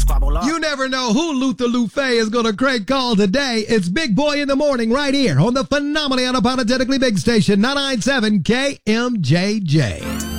squabble up. You never know who Luther Lufe is going to crank call today. It's Big Boy in the Morning right here on the phenomenally unapologetically big station, 997 KMJJ.